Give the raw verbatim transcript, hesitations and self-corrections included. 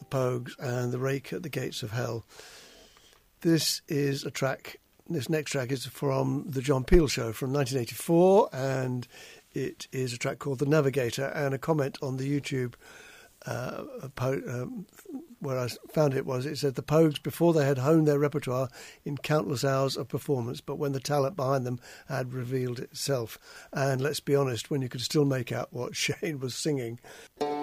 Pogues and The Rake at the Gates of Hell. This is a track, this next track is from The John Peel Show from nineteen eighty-four, and it is a track called The Navigator, and a comment on the YouTube uh, po- um, where I found it was, it said the Pogues, before they had honed their repertoire in countless hours of performance, but when the talent behind them had revealed itself. And let's be honest, when you could still make out what Shane was singing.